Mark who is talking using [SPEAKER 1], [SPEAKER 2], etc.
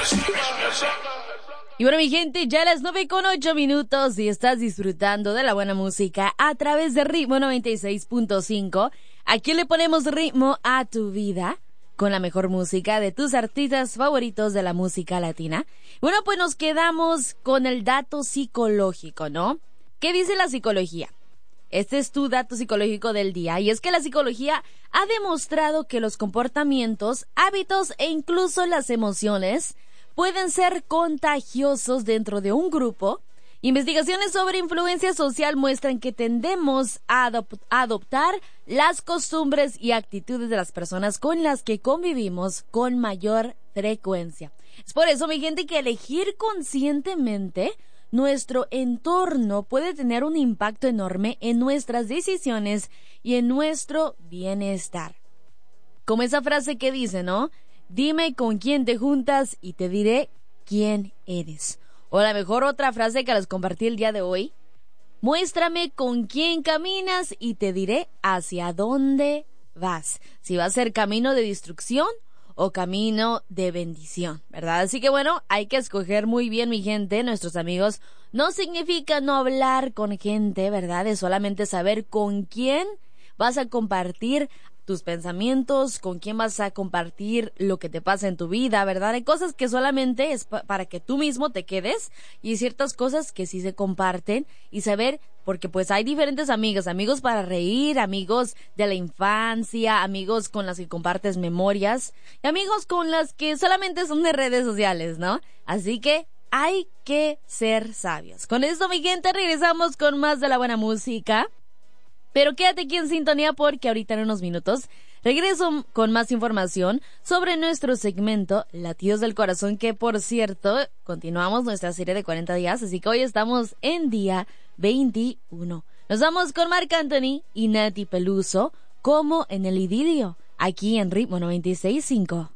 [SPEAKER 1] Y bueno, mi gente, ya a las 9:08 y estás disfrutando de la buena música a través de Ritmo 96.5. Aquí le ponemos ritmo a tu vida con la mejor música de tus artistas favoritos de la música latina. Bueno, pues nos quedamos con el dato psicológico, ¿no? ¿Qué dice la psicología? Este es tu dato psicológico del día, y es que la psicología ha demostrado que los comportamientos, hábitos e incluso las emociones pueden ser contagiosos dentro de un grupo. Investigaciones sobre influencia social muestran que tendemos a adoptar las costumbres y actitudes de las personas con las que convivimos con mayor frecuencia. Es por eso, mi gente, que elegir conscientemente nuestro entorno puede tener un impacto enorme en nuestras decisiones y en nuestro bienestar. Como esa frase que dice, ¿no? Dime con quién te juntas y te diré quién eres. O a lo mejor otra frase que les compartí el día de hoy. Muéstrame con quién caminas y te diré hacia dónde vas. Si va a ser camino de destrucción o camino de bendición, ¿verdad? Así que bueno, hay que escoger muy bien, mi gente, nuestros amigos. No significa no hablar con gente, ¿verdad? Es solamente saber con quién vas a compartir tus pensamientos, con quién vas a compartir lo que te pasa en tu vida, ¿verdad? Hay cosas que solamente es para que tú mismo te quedes, y ciertas cosas que sí se comparten, y saber, porque pues hay diferentes amigos para reír, amigos de la infancia, amigos con las que compartes memorias, y amigos con las que solamente son de redes sociales, ¿no? Así que hay que ser sabios. Con esto, mi gente, regresamos con más de la buena música. Pero quédate aquí en sintonía, porque ahorita en unos minutos regreso con más información sobre nuestro segmento Latidos del Corazón, que por cierto, continuamos nuestra serie de 40 días, así que hoy estamos en día 21. Nos vamos con Marc Anthony y Nati Peluso, como en el idilio, aquí en Ritmo 96.5.